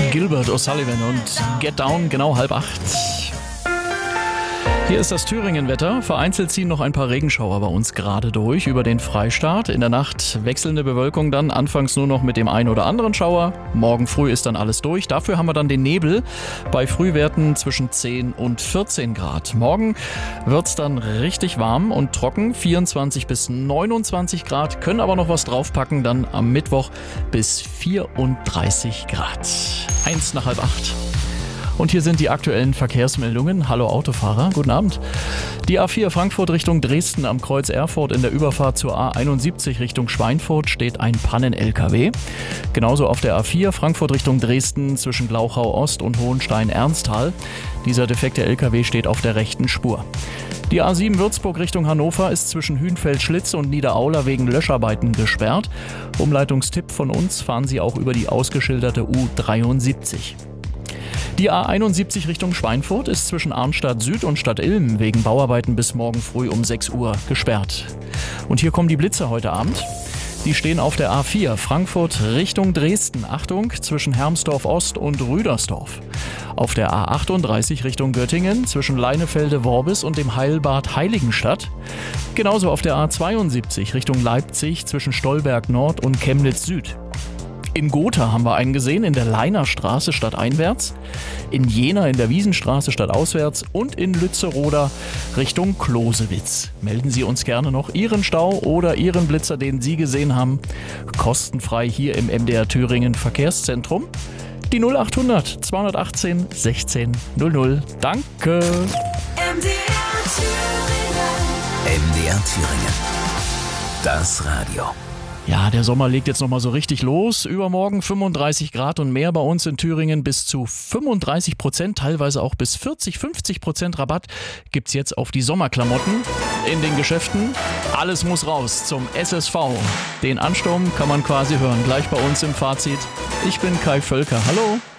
Gilbert O'Sullivan und Get Down, genau 7:30. Hier ist das Thüringen-Wetter. Vereinzelt ziehen noch ein paar Regenschauer bei uns gerade durch über den Freistaat. In der Nacht wechselnde Bewölkung dann, anfangs nur noch mit dem einen oder anderen Schauer. Morgen früh ist dann alles durch. Dafür haben wir dann den Nebel bei Frühwerten zwischen 10 und 14 Grad. Morgen wird's dann richtig warm und trocken, 24 bis 29 Grad, können aber noch was draufpacken, dann am Mittwoch bis 34 Grad. 7:55. Und hier sind die aktuellen Verkehrsmeldungen. Hallo Autofahrer, guten Abend. Die A4 Frankfurt Richtung Dresden am Kreuz Erfurt in der Überfahrt zur A71 Richtung Schweinfurt steht ein Pannen-LKW. Genauso auf der A4 Frankfurt Richtung Dresden zwischen Glauchau Ost und Hohenstein-Ernsthal. Dieser defekte LKW steht auf der rechten Spur. Die A7 Würzburg Richtung Hannover ist zwischen Hünfeld-Schlitz und Niederaula wegen Löscharbeiten gesperrt. Umleitungstipp von uns: fahren Sie auch über die ausgeschilderte U73. Die A71 Richtung Schweinfurt ist zwischen Arnstadt Süd und Stadt Ilm wegen Bauarbeiten bis morgen früh um 6 Uhr gesperrt. Und hier kommen die Blitze heute Abend. Die stehen auf der A4 Frankfurt Richtung Dresden. Achtung, zwischen Hermsdorf Ost und Rüdersdorf. Auf der A38 Richtung Göttingen zwischen Leinefelde-Worbis und dem Heilbad Heiligenstadt. Genauso auf der A72 Richtung Leipzig zwischen Stolberg Nord und Chemnitz Süd. In Gotha haben wir einen gesehen, in der Leinerstraße stadteinwärts, in Jena in der Wiesenstraße stadtauswärts und in Lützeroda Richtung Klosewitz. Melden Sie uns gerne noch Ihren Stau oder Ihren Blitzer, den Sie gesehen haben, kostenfrei hier im MDR Thüringen Verkehrszentrum. Die 0800 218 16 00. Danke. MDR Thüringen. Das Radio. Ja, der Sommer legt jetzt nochmal so richtig los. Übermorgen 35 Grad und mehr bei uns in Thüringen, bis zu 35%, teilweise auch bis 40-50% Rabatt gibt's jetzt auf die Sommerklamotten in den Geschäften. Alles muss raus zum SSV. Den Ansturm kann man quasi hören, gleich bei uns im Fazit. Ich bin Kai Völker. Hallo.